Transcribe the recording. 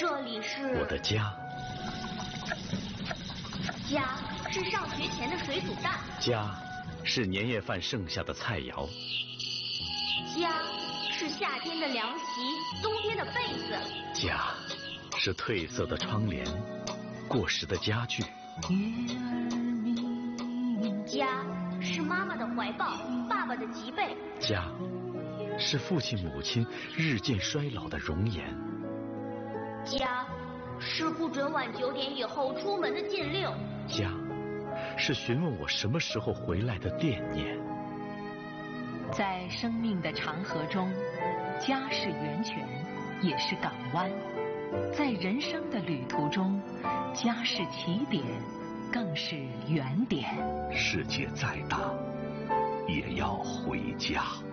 这里是我的家。 家是上学前的水煮蛋。 家是年夜饭剩下的菜肴。 家是夏天的凉席，冬天的被子。 家是褪色的窗帘，过时的家具。 家是妈妈的怀抱，爸爸的脊背。 家是父亲母亲日渐衰老的容颜。 家是不准晚9点以后出门的禁令。 家是询问我什么时候回来的惦念。 在生命的长河中，家是源泉，也是港湾；在人生的旅途中，家是起点，更是原点。 世界再大，也要回家。